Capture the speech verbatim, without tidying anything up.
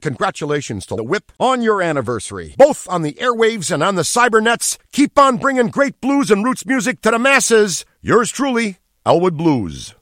congratulations to the Whip on your anniversary. Both on the airwaves and on the cybernets, keep on bringing great blues and roots music to the masses. Yours truly, Elwood Blues.